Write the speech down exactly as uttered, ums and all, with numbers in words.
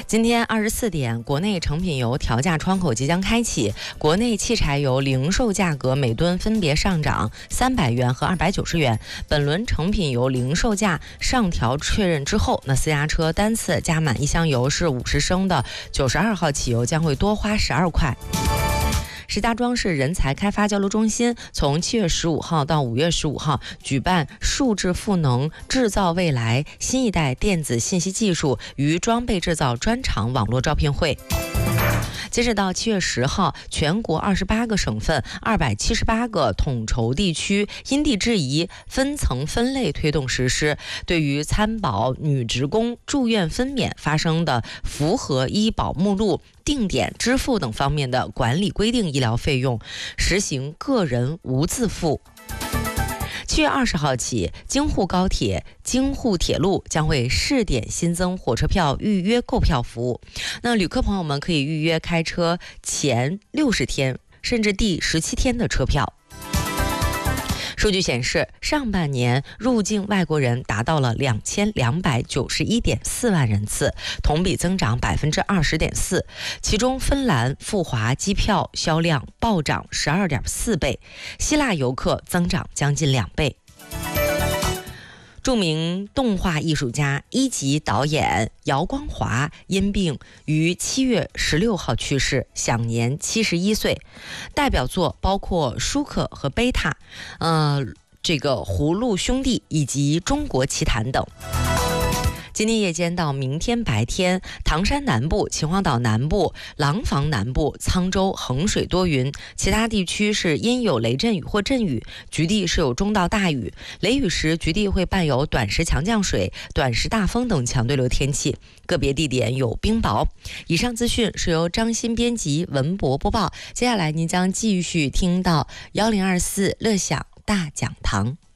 今天二十四点，国内成品油调价窗口即将开启，国内汽柴油零售价格每吨分别上涨三百元和二百九十元。本轮成品油零售价上调确认之后，那私家车单次加满一箱油是五十升的九十二号汽油将会多花十二块。石家庄市人才开发交流中心从七月十五号到五月十五号举办数字赋能制造未来新一代电子信息技术与装备制造专场网络招聘会。截止到七月十号，全国二十八个省份、二百七十八个统筹地区因地制宜、分层分类推动实施。对于参保女职工住院分娩发生的符合医保目录、定点支付等方面的管理规定医疗费用，实行个人无自付。七月二十号起，京沪高铁、京沪铁路将会试点新增火车票预约购票服务。那旅客朋友们可以预约开车前六十天甚至第十七天的车票。数据显示，上半年入境外国人达到了两千两百九十一点四万人次，同比增长百分之二十点四。其中，芬兰赴华机票销量暴涨十二点四倍，希腊游客增长将近两倍。著名动画艺术家、一级导演姚光华因病于七月十六号去世，享年七十一岁。代表作包括《舒克和贝塔》、呃，这个《葫芦兄弟》以及《中国奇谭》等。今天夜间到明天白天，唐山南部、秦皇岛南部、廊坊南部、沧州、衡水多云，其他地区是阴有雷阵雨或阵雨，局地是有中到大雨，雷雨时局地会伴有短时强降水、短时大风等强对流天气，个别地点有冰雹。以上资讯是由张欣编辑，文博播报。接下来您将继续听到幺零二四乐享大讲堂。